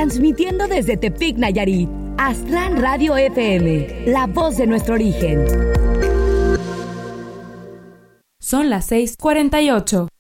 transmitiendo desde Tepic, Nayarit. Aztlán Radio FM, la voz de nuestro origen. Son las 6:48.